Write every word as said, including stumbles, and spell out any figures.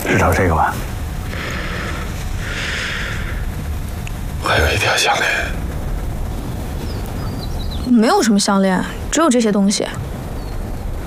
是找这个吧？ 还有一条项链。 没有什么项链，只有这些东西。